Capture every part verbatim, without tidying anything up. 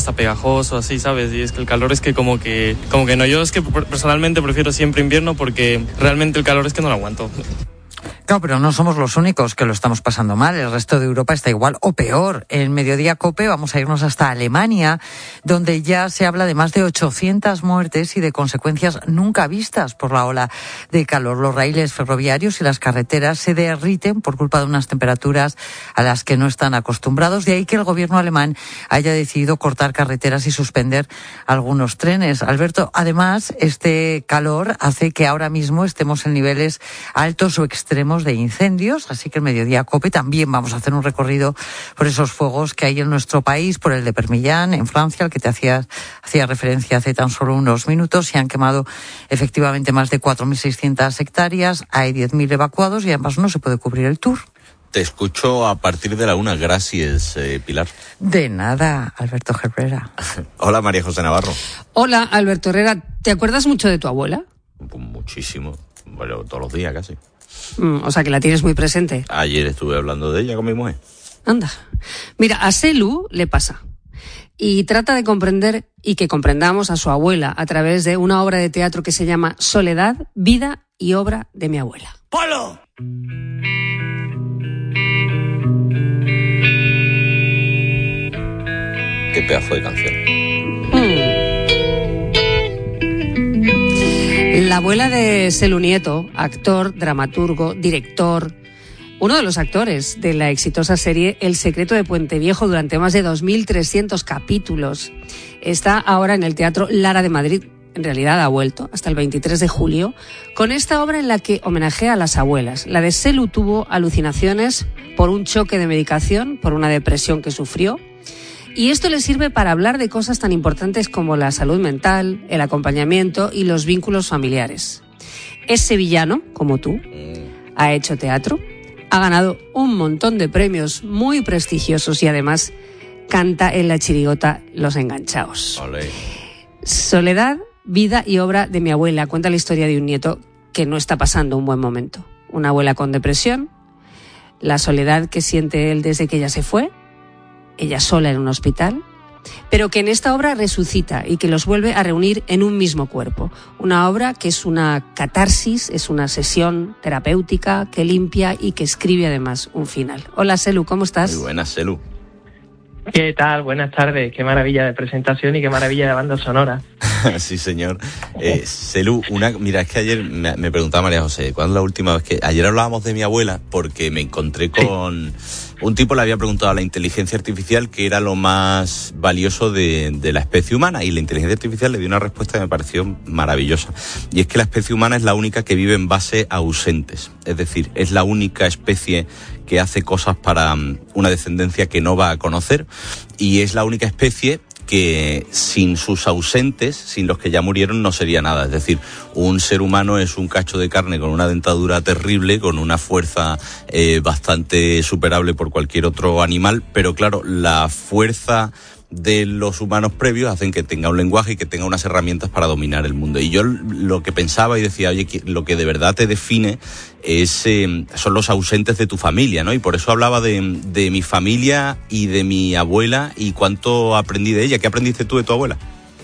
hasta pegajoso, así, ¿sabes? Y es que el calor es que como que, como que no, yo es que personalmente prefiero siempre invierno porque realmente el calor es que no lo aguanto. Claro, pero no somos los únicos que lo estamos pasando mal. El resto de Europa está igual o peor. En Mediodía COPE vamos a irnos hasta Alemania, donde ya se habla de más de ochocientas muertes y de consecuencias nunca vistas por la ola de calor. Los raíles ferroviarios y las carreteras se derriten por culpa de unas temperaturas a las que no están acostumbrados. De ahí que el gobierno alemán haya decidido cortar carreteras y suspender algunos trenes. Alberto, además, este calor hace que ahora mismo estemos en niveles altos o extremos de incendios, así que el Mediodía COPE también vamos a hacer un recorrido por esos fuegos que hay en nuestro país, por el de Permillán, en Francia, al que te hacías, hacía referencia hace tan solo unos minutos. Se han quemado efectivamente más de cuatro mil seiscientas hectáreas, hay diez mil evacuados y además no se puede cubrir el tour. Te escucho a partir de la una. Gracias, eh, Pilar. De nada, Alberto Herrera. Hola, María José Navarro. Hola, Alberto Herrera. ¿Te acuerdas mucho de tu abuela? Pues muchísimo. Bueno, todos los días casi. Mm, o sea, que la tienes muy presente. Ayer estuve hablando de ella con mi mujer. Anda. Mira, a Selu le pasa. Y trata de comprender y que comprendamos a su abuela a través de una obra de teatro que se llama Soledad, vida y obra de mi abuela. ¡Polo! Qué pedazo de canción. Mm. La abuela de Selu Nieto, actor, dramaturgo, director, uno de los actores de la exitosa serie El secreto de Puente Viejo durante más de dos mil trescientos capítulos, está ahora en el Teatro Lara de Madrid. En realidad ha vuelto hasta el veintitrés de julio, con esta obra en la que homenajea a las abuelas. La de Selu tuvo alucinaciones por un choque de medicación, por una depresión que sufrió. Y esto le sirve para hablar de cosas tan importantes como la salud mental, el acompañamiento y los vínculos familiares. Es sevillano, como tú, ha hecho teatro, ha ganado un montón de premios muy prestigiosos y además canta en la chirigota Los Enganchaos. Olé. Soledad, vida y obra de mi abuela. Cuenta la historia de un nieto que no está pasando un buen momento. Una abuela con depresión, la soledad que siente él desde que ella se fue, ella sola en un hospital, pero que en esta obra resucita y que los vuelve a reunir en un mismo cuerpo. Una obra que es una catarsis, es una sesión terapéutica que limpia y que escribe además un final. Hola, Selu, ¿cómo estás? Muy buenas, Selu. ¿Qué tal? Buenas tardes. Qué maravilla de presentación y qué maravilla de banda sonora. Sí, señor. Eh, Selu, una, mira, es que ayer me, me preguntaba María José, ¿cuándo es la última vez que...? Ayer hablábamos de mi abuela porque me encontré con... Sí. Un tipo le había preguntado a la inteligencia artificial qué era lo más valioso de, de la especie humana y la inteligencia artificial le dio una respuesta que me pareció maravillosa. Y es que la especie humana es la única que vive en base a ausentes. Es decir, es la única especie que hace cosas para una descendencia que no va a conocer y es la única especie que sin sus ausentes, sin los que ya murieron, no sería nada. Es decir, un ser humano es un cacho de carne con una dentadura terrible, con una fuerza eh, bastante superable por cualquier otro animal, pero claro, la fuerza de los humanos previos hacen que tenga un lenguaje y que tenga unas herramientas para dominar el mundo. Y yo lo que pensaba y decía, oye, lo que de verdad te define es eh, son los ausentes de tu familia, ¿no? Y por eso hablaba de, de mi familia y de mi abuela y cuánto aprendí de ella. ¿Qué aprendiste tú de tu abuela?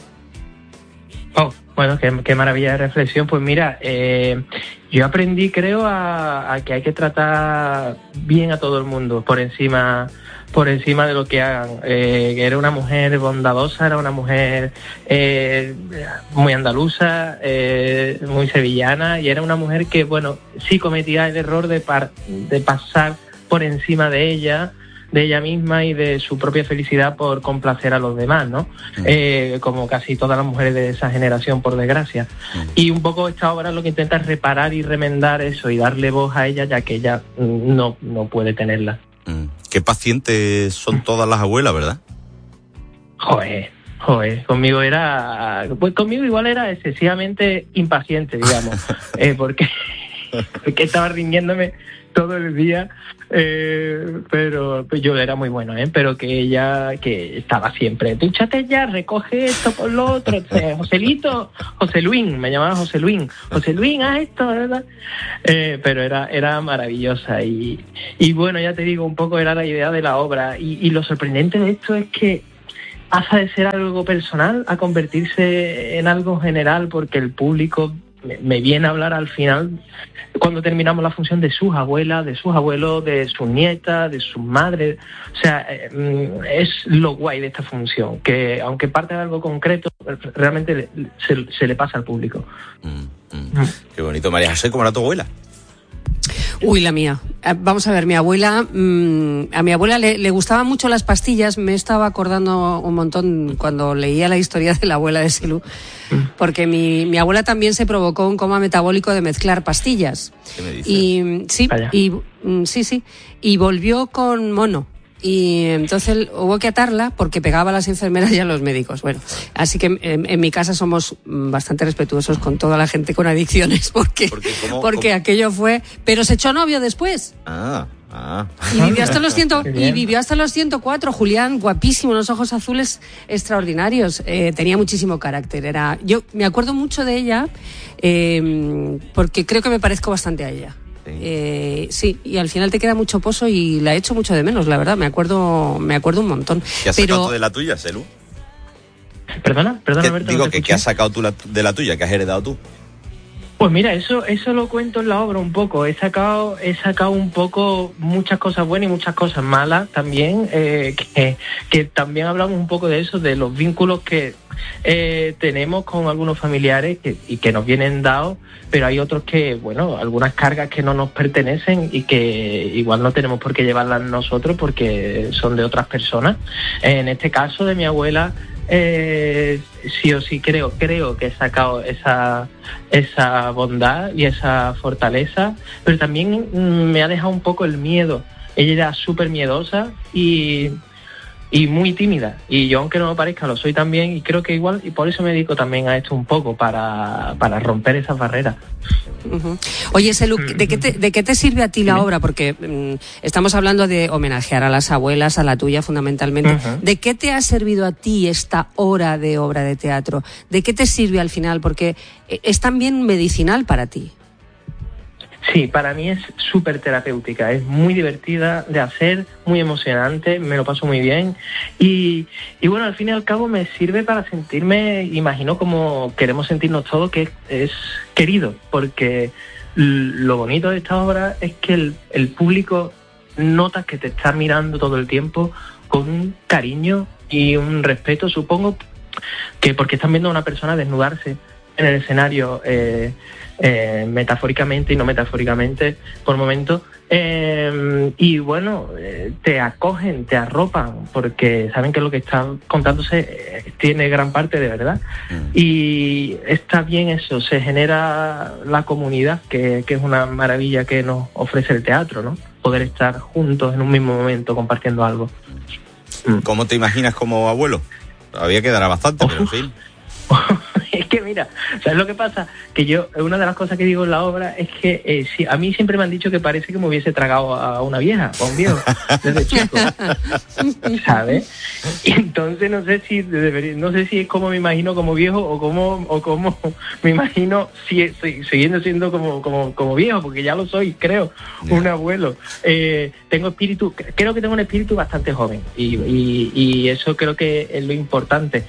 Oh, bueno, qué, qué maravilla de reflexión. Pues mira, eh, yo aprendí, creo, a, a que hay que tratar bien a todo el mundo por encima... por encima de lo que hagan. Eh, era una mujer bondadosa, era una mujer eh, muy andaluza, eh, muy sevillana, y era una mujer que, bueno, sí cometía el error de, par, de pasar por encima de ella, de ella misma y de su propia felicidad por complacer a los demás, ¿no? Mm. Eh, como casi todas las mujeres de esa generación, por desgracia. Mm. Y un poco esta obra lo que intenta es reparar y remendar eso y darle voz a ella, ya que ella no, no puede tenerla. Mm. Qué pacientes son todas las abuelas, ¿verdad? Joder, joder, conmigo era, pues conmigo igual era excesivamente impaciente, digamos, eh, porque, porque estaba riñéndome todo el día, eh, pero pues yo era muy bueno, ¿eh? Pero que ella, que estaba siempre, dúchate ya, recoge esto por lo otro, eh, Joselito, José Luis, me llamaba José Luis, José Luis, haz esto, ¿verdad? Eh, pero era, era maravillosa y, y bueno, ya te digo, un poco era la idea de la obra y, y lo sorprendente de esto es que pasa de ser algo personal a convertirse en algo general, porque el público me, me viene a hablar al final, cuando terminamos la función, de sus abuelas, de sus abuelos, de sus nietas, de sus madres. O sea, eh, es lo guay de esta función, que aunque parte de algo concreto, realmente se, se le pasa al público. Mm, mm. Mm. Qué bonito. María José, ¿cómo era tu abuela? Uy, la mía. Vamos a ver, mi abuela, mmm, a mi abuela le, le gustaban mucho las pastillas. Me estaba acordando un montón cuando leía la historia de la abuela de Selú, porque mi, mi abuela también se provocó un coma metabólico de mezclar pastillas. ¿Qué me dices? Y sí, y mm, sí, sí, y volvió con mono. Y entonces hubo que atarla porque pegaba a las enfermeras y a los médicos. Bueno, así que en, en mi casa somos bastante respetuosos con toda la gente con adicciones, porque porque, ¿cómo, porque cómo? aquello fue... Pero se echó novio después. Ah, ah. Y vivió hasta los ciento, y vivió hasta los ciento cuatro. Julián, guapísimo, unos ojos azules extraordinarios. Eh, tenía muchísimo carácter. Era, yo me acuerdo mucho de ella eh, porque creo que me parezco bastante a ella. Sí. Eh, sí, y al final te queda mucho pozo y la echo mucho de menos, la verdad, me acuerdo me acuerdo un montón. ¿Qué has pero... sacado de la tuya, Selú? Perdona, perdona, ¿Qué, Berto, digo, no que ¿qué has sacado tú la, de la tuya? ¿Qué has heredado tú? Pues mira, eso eso lo cuento en la obra un poco. He sacado he sacado un poco muchas cosas buenas y muchas cosas malas también, eh, que, que también hablamos un poco de eso, de los vínculos que eh, tenemos con algunos familiares que, y que nos vienen dados, pero hay otros que, bueno, algunas cargas que no nos pertenecen y que igual no tenemos por qué llevarlas nosotros porque son de otras personas. En este caso de mi abuela, Eh, sí o sí creo creo que he sacado esa esa bondad y esa fortaleza, pero también me ha dejado un poco el miedo. Ella era súper miedosa y y muy tímida, y yo, aunque no me parezca, lo soy también, y creo que igual, y por eso me dedico también a esto un poco, para, para romper esas barreras. Uh-huh. Oye, Selú, ¿de qué, te, ¿de qué te sirve a ti la obra? Porque mmm, estamos hablando de homenajear a las abuelas, a la tuya fundamentalmente. Uh-huh. ¿De qué te ha servido a ti esta hora de obra de teatro? ¿De qué te sirve al final? Porque es también medicinal para ti. Sí, para mí es súper terapéutica, es muy divertida de hacer, muy emocionante, me lo paso muy bien y, y bueno, al fin y al cabo me sirve para sentirme, imagino como queremos sentirnos todos, que es querido, porque lo bonito de esta obra es que el, el público notas que te está mirando todo el tiempo con un cariño y un respeto, supongo que porque están viendo a una persona desnudarse en el escenario, eh, Eh, metafóricamente y no metafóricamente por momentos, eh, y bueno, eh, te acogen, te arropan, porque saben que lo que está contándose eh, tiene gran parte de verdad. Mm. Y está bien eso, se genera la comunidad, que, que es una maravilla que nos ofrece el teatro, ¿no? Poder estar juntos en un mismo momento compartiendo algo. Mm. ¿Cómo te imaginas como abuelo? Todavía quedará bastante, oh. pero en fin. Es que mira, ¿sabes lo que pasa? Que yo, una de las cosas que digo en la obra es que eh, sí, a mí siempre me han dicho que parece que me hubiese tragado a una vieja o a un viejo desde chico, ¿sabes? Y entonces no sé si debería, no sé si es como me imagino como viejo o como o como me imagino si, si, siguiendo siendo como como como viejo, porque ya lo soy, creo, yeah. un abuelo. Eh, tengo espíritu, creo que tengo un espíritu bastante joven y, y, y eso creo que es lo importante.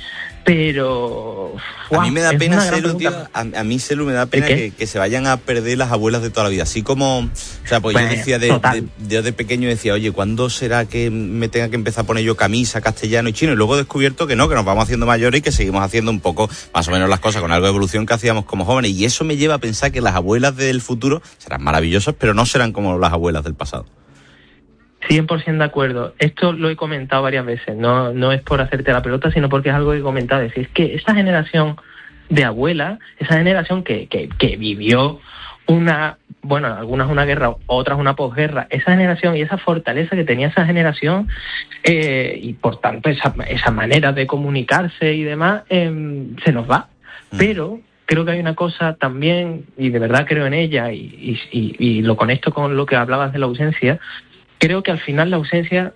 Pero wow, a mí me da pena, Selú, tío, a, a mí, Selú, me da pena que, que se vayan a perder las abuelas de toda la vida. Así como, o sea, pues bueno, yo decía de, de, de, de pequeño decía, oye, ¿cuándo será que me tenga que empezar a poner yo camisa, castellano y chino? Y luego he descubierto que no, que nos vamos haciendo mayores y que seguimos haciendo un poco más o menos las cosas con algo de evolución que hacíamos como jóvenes. Y eso me lleva a pensar que las abuelas del futuro serán maravillosas, pero no serán como las abuelas del pasado. cien por ciento de acuerdo. Esto lo he comentado varias veces, no no es por hacerte la pelota, sino porque es algo que he comentado. Es decir, es que esa generación de abuelas, esa generación que, que, que vivió una, bueno, algunas una guerra, otras una posguerra, esa generación y esa fortaleza que tenía esa generación, eh, y por tanto esa, esa manera de comunicarse y demás, eh, se nos va. Mm. Pero creo que hay una cosa también, y de verdad creo en ella, y, y, y, y lo conecto con lo que hablabas de la ausencia. Creo que al final la ausencia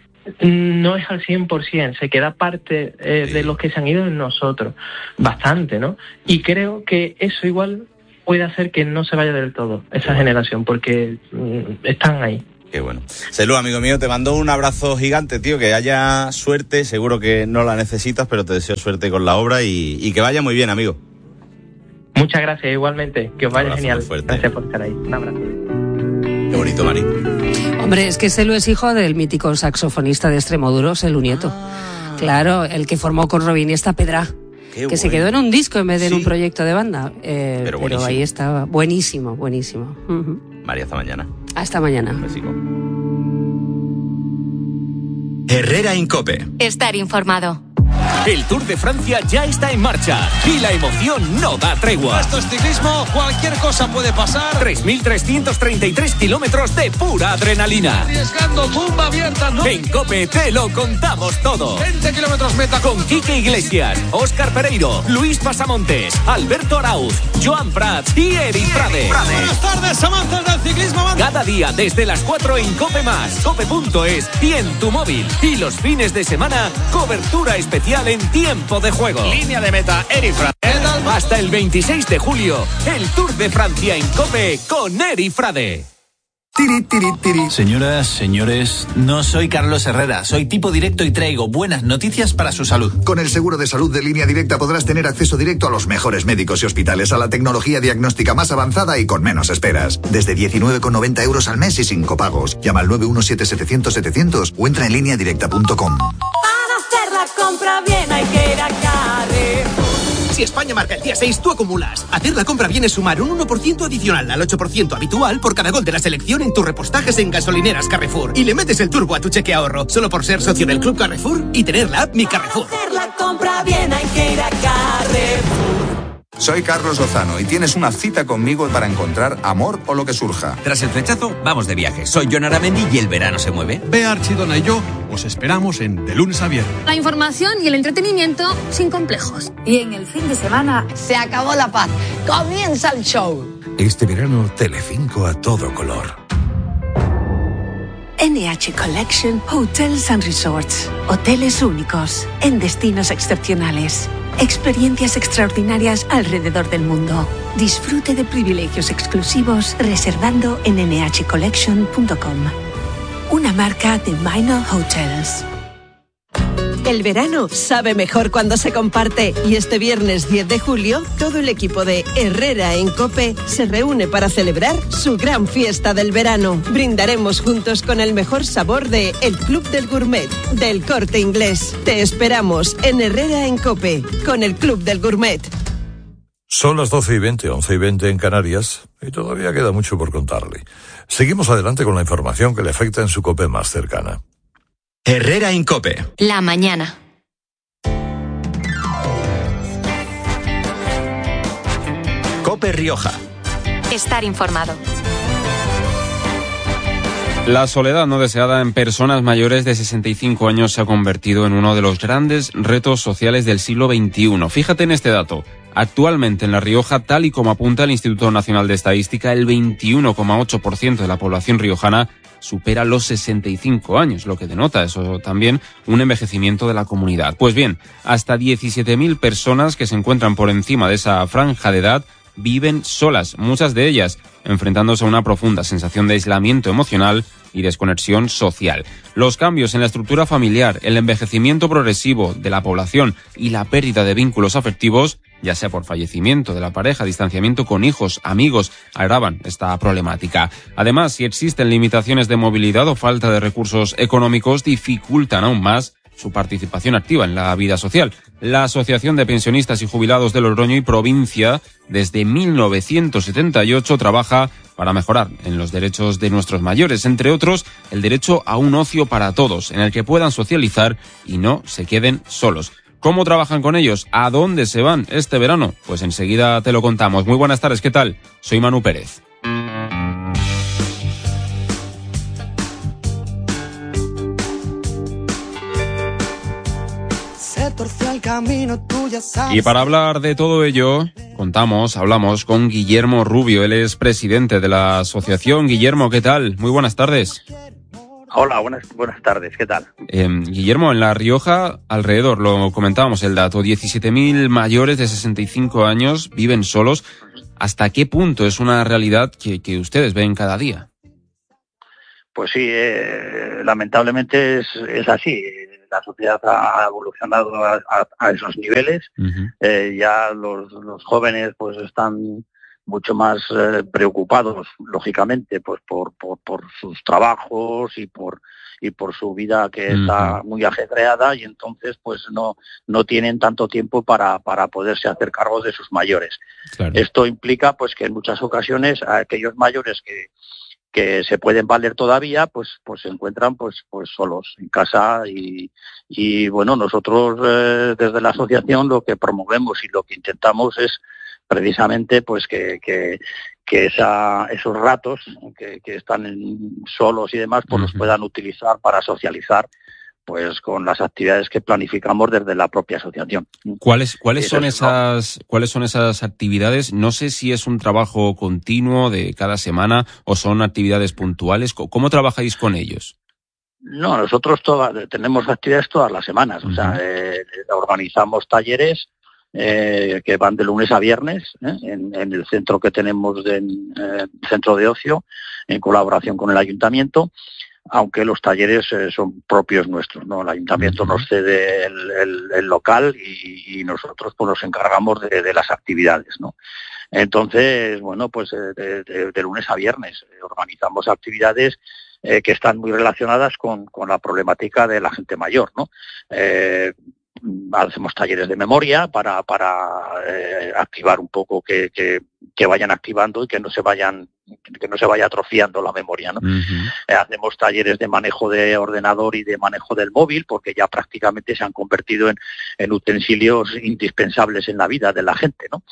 no es al cien por ciento, se queda parte eh, de los que se han ido en nosotros, bastante, ¿no? Y creo que eso igual puede hacer que no se vaya del todo, esa generación, porque mm, están ahí. Qué bueno. Celu, amigo mío, te mando un abrazo gigante, tío, que haya suerte, seguro que no la necesitas, pero te deseo suerte con la obra y, y que vaya muy bien, amigo. Muchas gracias, igualmente, que os vaya genial. Gracias por estar ahí. Un abrazo. Qué bonito, Mari. Hombre, es que Celu es hijo del mítico saxofonista de Extremoduro, Celu Nieto. Ah. Claro, el que formó con Robin Esta Pedra. Qué que bueno. Se quedó en un disco en vez de sí. en un proyecto de banda. Eh, pero, pero ahí estaba. Buenísimo, buenísimo. Uh-huh. María, hasta mañana. Hasta mañana. Herrera en COPE. Estar informado. El Tour de Francia ya está en marcha y la emoción no da tregua. Esto es ciclismo, cualquier cosa puede pasar. tres mil trescientos treinta y tres kilómetros de pura adrenalina. Arriesgando, tumba abierta, ¿no? En COPE te lo contamos todo. veinte kilómetros meta. Con Quique Iglesias, Óscar Pereiro, Luis Pasamontes, Alberto Arauz, Joan Prats y Eric Frade. Buenas tardes, amantes del ciclismo. Cada día desde las cuatro en COPE más, cope punto es y en tu móvil. Y los fines de semana, cobertura especial en tiempo de juego. Línea de meta, Eric Frade. Hasta el veintiséis de julio, el Tour de Francia en COPE con Eric Frade. Tiri, tiri, tiri. Señoras, señores, no soy Carlos Herrera, soy tipo directo y traigo buenas noticias para su salud. Con el seguro de salud de Línea Directa podrás tener acceso directo a los mejores médicos y hospitales, a la tecnología diagnóstica más avanzada y con menos esperas. Desde diecinueve con noventa euros al mes y sin copagos. Llama al nueve uno siete setecientos setecientos o entra en línea directa punto com. Para hacer la compra bien hay que ir a Carrefour. Si España marca el día seis, tú acumulas. Hacer la compra viene a sumar un uno por ciento adicional al ocho por ciento habitual por cada gol de la selección en tus repostajes en gasolineras Carrefour. Y le metes el turbo a tu cheque ahorro, solo por ser socio del Club Carrefour y tener la app Mi Carrefour. Para hacer la compra bien hay que ir a Carrefour. Soy Carlos Lozano y tienes una cita conmigo para encontrar amor o lo que surja. Tras el flechazo, vamos de viaje. Soy Jon Aramendi y el verano se mueve. Bea Archidona y yo os esperamos en De Lunes a Viernes. La información y el entretenimiento sin complejos. Y en el fin de semana se acabó la paz. Comienza el show. Este verano, Telecinco a todo color. N H Collection Hotels and Resorts. Hoteles únicos en destinos excepcionales. Experiencias extraordinarias alrededor del mundo. Disfrute de privilegios exclusivos reservando en ene hache collection punto com. Una marca de Minor Hotels. El verano sabe mejor cuando se comparte y este viernes diez de julio todo el equipo de Herrera en COPE se reúne para celebrar su gran fiesta del verano. Brindaremos juntos con el mejor sabor de El Club del Gourmet del Corte Inglés. Te esperamos en Herrera en COPE con el Club del Gourmet. Son las doce y veinte, once y veinte en Canarias y todavía queda mucho por contarle. Seguimos adelante con la información que le afecta en su COPE más cercana. Herrera en COPE. La mañana. COPE Rioja. Estar informado. La soledad no deseada en personas mayores de sesenta y cinco años se ha convertido en uno de los grandes retos sociales del siglo veintiuno. Fíjate en este dato. Actualmente en La Rioja, tal y como apunta el Instituto Nacional de Estadística, el veintiuno coma ocho por ciento de la población riojana supera los sesenta y cinco años, lo que denota eso también un envejecimiento de la comunidad. Pues bien, hasta diecisiete mil personas que se encuentran por encima de esa franja de edad viven solas, muchas de ellas enfrentándose a una profunda sensación de aislamiento emocional y desconexión social. Los cambios en la estructura familiar, el envejecimiento progresivo de la población y la pérdida de vínculos afectivos, ya sea por fallecimiento de la pareja, distanciamiento con hijos, amigos, agravan esta problemática. Además, si existen limitaciones de movilidad o falta de recursos económicos, dificultan aún más su participación activa en la vida social. La Asociación de Pensionistas y Jubilados de Logroño y Provincia, desde mil novecientos setenta y ocho, trabaja para mejorar en los derechos de nuestros mayores, entre otros, el derecho a un ocio para todos, en el que puedan socializar y no se queden solos. ¿Cómo trabajan con ellos? ¿A dónde se van este verano? Pues enseguida te lo contamos. Muy buenas tardes, ¿qué tal? Soy Manu Pérez. Y para hablar de todo ello, contamos, hablamos con Guillermo Rubio. Él es presidente de la asociación. Guillermo, ¿qué tal? Muy buenas tardes. Hola, buenas, buenas tardes, ¿qué tal? Eh, Guillermo, en La Rioja, alrededor, lo comentábamos el dato, diecisiete mil mayores de sesenta y cinco años viven solos. ¿Hasta qué punto es una realidad que, que ustedes ven cada día? Pues sí, eh, lamentablemente es, es así. La sociedad ha evolucionado a, a, a esos niveles. Uh-huh. Eh, ya los, los jóvenes pues están mucho más eh, preocupados, lógicamente, pues por, por, por sus trabajos y por y por su vida que uh-huh. está muy ajetreada, y entonces pues no no tienen tanto tiempo para para poderse hacer cargo de sus mayores. Claro. Esto implica pues que en muchas ocasiones a aquellos mayores que que se pueden valer todavía, pues pues se encuentran pues pues solos en casa, y y bueno, nosotros eh, desde la asociación lo que promovemos y lo que intentamos es precisamente pues que que, que esa, esos ratos que, que están en, solos y demás, pues uh-huh. los puedan utilizar para socializar pues con las actividades que planificamos desde la propia asociación. ¿Cuáles cuáles son esas cuáles son esas actividades? No sé si es un trabajo continuo de cada semana o son actividades puntuales. ¿Cómo trabajáis con ellos? No, nosotros todas, tenemos actividades todas las semanas. Uh-huh. O sea, eh, organizamos talleres eh, que van de lunes a viernes ¿eh? en, en el centro que tenemos, de, eh, centro de ocio, en colaboración con el ayuntamiento. Aunque los talleres eh, son propios nuestros, ¿no? El ayuntamiento uh-huh. nos cede el, el, el local y, y nosotros pues nos encargamos de, de las actividades, ¿no? Entonces, bueno, pues de, de, de lunes a viernes eh, organizamos actividades eh, que están muy relacionadas con, con la problemática de la gente mayor, ¿no? Eh, hacemos talleres de memoria para para eh, activar un poco, que, que, que vayan activando y que no se vayan que no se vaya atrofiando la memoria, ¿no? Uh-huh. Eh, hacemos talleres de manejo de ordenador y de manejo del móvil, porque ya prácticamente se han convertido en, en utensilios indispensables en la vida de la gente, ¿no?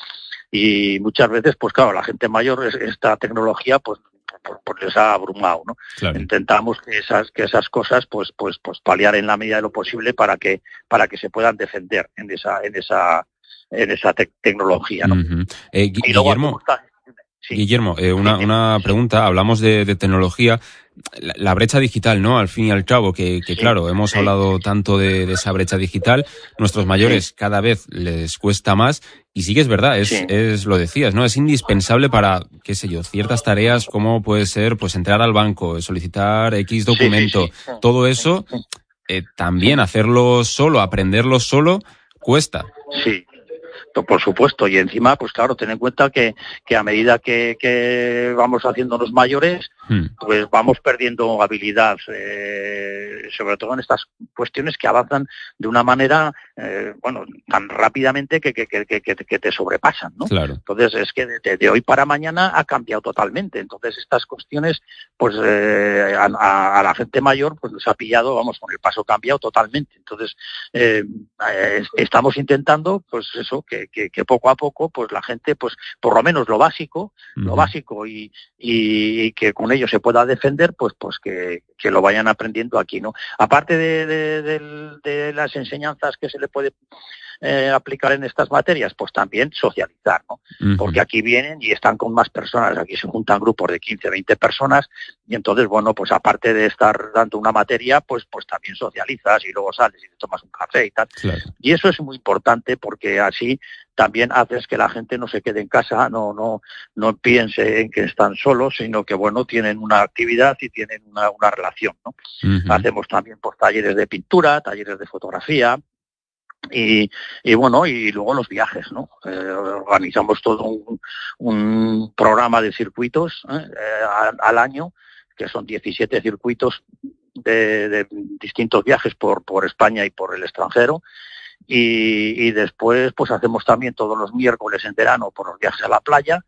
Y muchas veces, pues claro, la gente mayor, esta tecnología, pues Pues, pues les ha abrumado, ¿no? Claro. Intentamos que esas que esas cosas pues pues pues paliar en la medida de lo posible para que para que se puedan defender en esa en esa en esa te- tecnología, ¿no? Uh-huh. eh, Gu- y Guillermo, sí. Guillermo, eh, una una pregunta. Hablamos de, de tecnología. La, la brecha digital, ¿no? Al fin y al cabo, que, que sí, claro, hemos sí. hablado tanto de, de esa brecha digital. Nuestros mayores sí. cada vez les cuesta más. Y sí que es verdad, es, sí. es lo decías, ¿no? Es indispensable para, qué sé yo, ciertas tareas como puede ser, pues entrar al banco, solicitar X documento. Sí, sí, sí. Todo eso, eh, también hacerlo solo, aprenderlo solo, cuesta. Sí. Por supuesto, y encima, pues claro, ten en cuenta que, que a medida que, que vamos haciéndonos mayores, hmm. pues vamos perdiendo habilidad, eh, sobre todo en estas cuestiones que avanzan de una manera, eh, bueno, tan rápidamente que, que, que, que, que te sobrepasan, ¿no? Claro. Entonces es que de, de hoy para mañana ha cambiado totalmente. Entonces estas cuestiones, pues eh, a, a la gente mayor, pues nos ha pillado, vamos, con el paso cambiado totalmente. Entonces eh, eh, estamos intentando, pues eso, que Que, que poco a poco pues la gente pues por lo menos lo básico uh-huh. lo básico y, y, y que con ello se pueda defender, pues pues que, que lo vayan aprendiendo aquí, ¿no? Aparte de, de, de, de las enseñanzas que se le puede eh, aplicar en estas materias, pues también socializar, ¿no? Uh-huh. Porque aquí vienen y están con más personas, aquí se juntan grupos de quince, veinte personas, y entonces, bueno, pues aparte de estar dando una materia, pues pues también socializas y luego sales y te tomas un café y tal. Claro. Y eso es muy importante, porque así también haces que la gente no se quede en casa, no no no piense en que están solos, sino que, bueno, tienen una actividad y tienen una, una relación, ¿no? Uh-huh. Hacemos también pues talleres de pintura, talleres de fotografía, y, y bueno, y luego los viajes, ¿no? Eh, organizamos todo un, un programa de circuitos ¿eh? Eh, al, al año, que son diecisiete circuitos de, de distintos viajes por, por España y por el extranjero. Y, y después pues hacemos también todos los miércoles en verano por los viajes a la playa,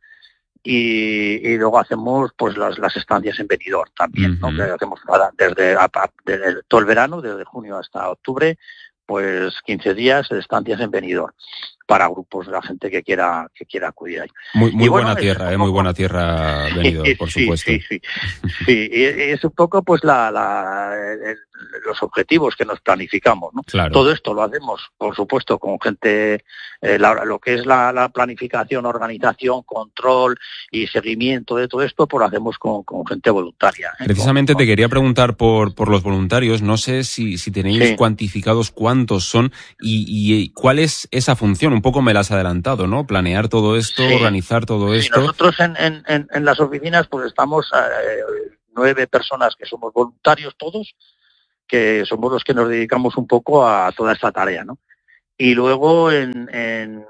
y, y luego hacemos pues las, las estancias en Benidorm también, uh-huh. ¿no? Que hacemos desde, desde todo el verano, desde junio hasta octubre, pues quince días de estancias en Benidorm para grupos de la gente que quiera que quiera acudir ahí. Muy, muy bueno, buena tierra, eh, muy buena tierra Benidorm, por sí, supuesto. Sí, sí, sí. Y es un poco pues la, la el, los objetivos que nos planificamos, ¿no? Claro. Todo esto lo hacemos, por supuesto, con gente, eh, la, lo que es la, la planificación, organización, control y seguimiento de todo esto, pues lo hacemos con, con gente voluntaria, ¿eh? Precisamente con, te quería preguntar por por los voluntarios. No sé si, si tenéis sí. cuantificados cuántos son y, y cuál es esa función. Un poco me la has adelantado, ¿no? Planear todo esto, sí. organizar todo sí, esto. Nosotros en, en, en las oficinas pues estamos... Eh, nueve personas que somos voluntarios todos, que somos los que nos dedicamos un poco a toda esta tarea, ¿no? Y luego en, en,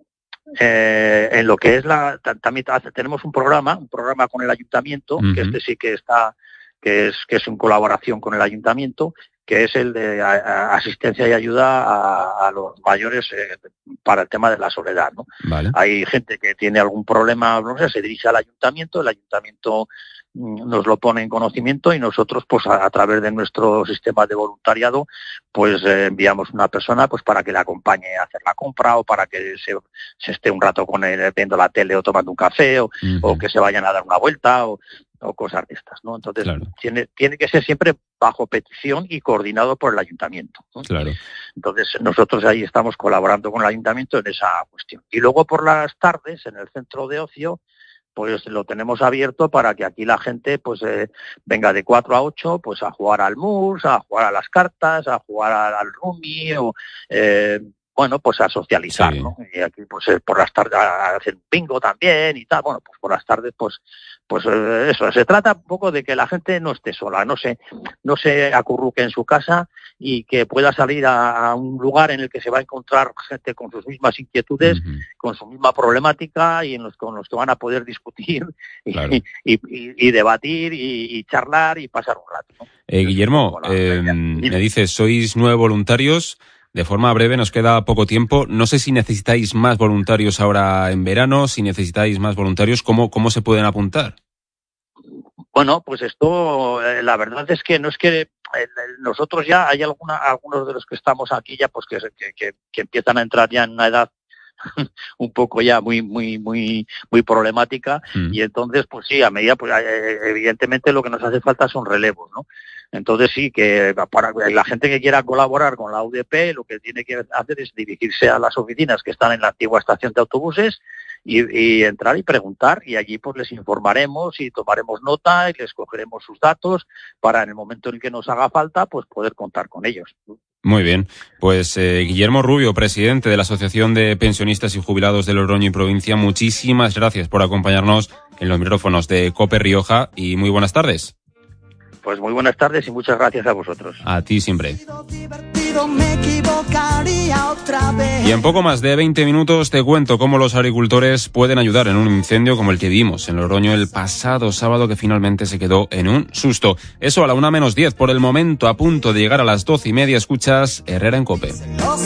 eh, en lo que es la, también tenemos un programa, un programa con el ayuntamiento, uh-huh. que este sí que está, que es, que es en colaboración con el ayuntamiento, que es el de a, a asistencia y ayuda a, a los mayores eh, para el tema de la soledad, ¿no? Vale. Hay gente que tiene algún problema, no sé, se dirige al ayuntamiento, el ayuntamiento nos lo pone en conocimiento y nosotros pues a, a través de nuestro sistema de voluntariado pues eh, enviamos una persona pues para que le acompañe a hacer la compra o para que se, se esté un rato con él viendo la tele o tomando un café o, uh-huh. o que se vayan a dar una vuelta o, o cosas de estas, ¿no? Entonces claro. tiene, tiene que ser siempre bajo petición y coordinado por el ayuntamiento, ¿no? Claro. Entonces nosotros ahí estamos colaborando con el ayuntamiento en esa cuestión. Y luego por las tardes en el centro de ocio pues lo tenemos abierto para que aquí la gente pues eh, venga de cuatro a ocho pues a jugar al mus, a jugar a las cartas, a jugar al, al rummy o eh, bueno, pues a socializar, sí. ¿no? Y aquí pues eh, por las tardes a hacer bingo también y tal, bueno, pues por las tardes pues pues eh, eso, se trata un poco de que la gente no esté sola, no se no se acurruque en su casa y que pueda salir a, a un lugar en el que se va a encontrar gente con sus mismas inquietudes, uh-huh. con su misma problemática y en los, con los que van a poder discutir y, claro. y, y, y, y debatir y, y charlar y pasar un rato, ¿no? Eh, Guillermo, eh, me dices, sois nueve voluntarios. De forma breve, nos queda poco tiempo. No sé si necesitáis más voluntarios ahora en verano, si necesitáis más voluntarios, ¿cómo, cómo se pueden apuntar? Bueno, pues esto, eh, la verdad es que no es que eh, nosotros ya, hay alguna, algunos de los que estamos aquí ya, pues que, que, que empiezan a entrar ya en una edad un poco ya muy muy muy muy problemática mm. y entonces pues sí, a medida pues evidentemente lo que nos hace falta son relevos, ¿no? Entonces sí, que para la gente que quiera colaborar con la U D P lo que tiene que hacer es dirigirse a las oficinas que están en la antigua estación de autobuses y, y entrar y preguntar y allí pues les informaremos y tomaremos nota y les cogeremos sus datos para en el momento en el que nos haga falta pues poder contar con ellos. Muy bien, pues eh, Guillermo Rubio, presidente de la Asociación de Pensionistas y Jubilados de Logroño y Provincia, muchísimas gracias por acompañarnos en los micrófonos de COPE Rioja y muy buenas tardes. Pues muy buenas tardes y muchas gracias a vosotros. A ti siempre. Y en poco más de veinte minutos te cuento cómo los agricultores pueden ayudar en un incendio como el que vimos en Logroño el pasado sábado, que finalmente se quedó en un susto. Eso a la una menos diez. Por el momento, a punto de llegar a las doce y media, escuchas Herrera en COPE.